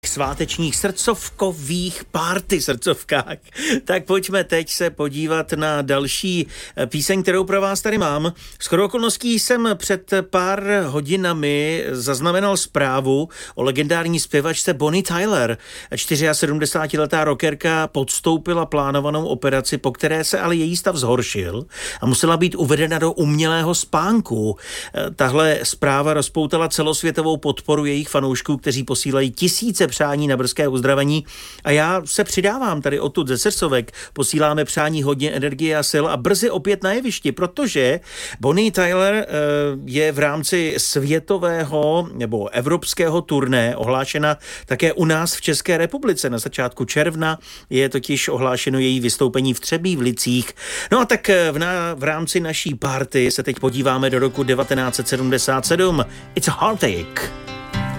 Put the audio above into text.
svátečních srdcovkových srdcovkách. Tak pojďme teď se podívat na další píseň, kterou pro vás tady mám. Shodou okolností jsem před pár hodinami zaznamenal zprávu o legendární zpěvačce Bonnie Tyler. 74letá rockerka podstoupila plánovanou operaci, po které se ale její stav zhoršil a musela být uvedena do umělého spánku. Tahle zpráva rozpoutala celosvětovou podporu jejich fanoušků, kteří posílají tisíce přání na brzké uzdravení, a já se přidávám tady odtud ze srdcovek. Posíláme přání hodně energie a sil a brzy opět na jevišti, protože Bonnie Tyler je v rámci světového nebo evropského turné ohlášena také u nás v České republice. Na začátku června je totiž ohlášeno její vystoupení v Třebíčích. No a tak v rámci naší party se teď podíváme do roku 1977. It's a Heartache.